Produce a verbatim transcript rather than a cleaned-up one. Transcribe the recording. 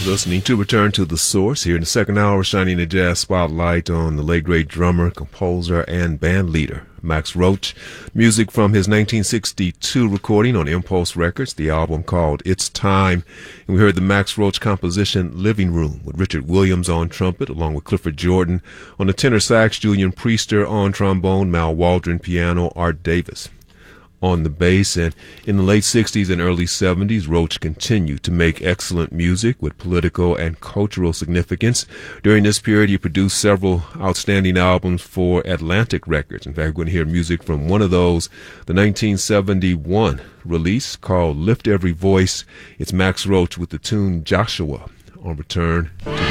listening to Return to the Source here in the second hour, shining a jazz spotlight on the late great drummer, composer, and band leader Max Roach. Music from his nineteen sixty-two recording on Impulse Records, the album called It's Time. And we heard the Max Roach composition Living Room with Richard Williams on trumpet, along with Clifford Jordan on the tenor sax, Julian Priester on trombone, Mal Waldron piano, Art Davis on the bass. And in the late sixties and early seventies, Roach continued to make excellent music with political and cultural significance. During this period, he produced several outstanding albums for Atlantic Records. In fact, we're going to hear music from one of those, the nineteen seventy-one release called Lift Every Voice. It's Max Roach with the tune Joshua on Return to